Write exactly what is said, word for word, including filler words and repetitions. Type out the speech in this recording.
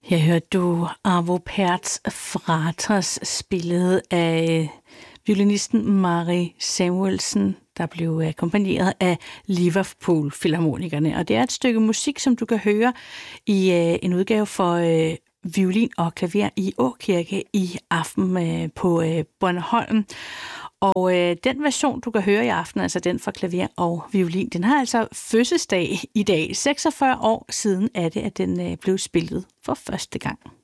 Her hørte du Arvo Pärts Fratres spillet af violinisten Mari Samuelsen, der blev akkompagneret af Liverpool Filharmonikerne. Og det er et stykke musik, som du kan høre i en udgave for violin og klaver i Åkirke i aften på Bornholm. Og øh, den version, du kan høre i aften, altså den for klaver og violin, den har altså fødselsdag i dag. seksogfyrre år siden er det, at den øh, blev spillet for første gang.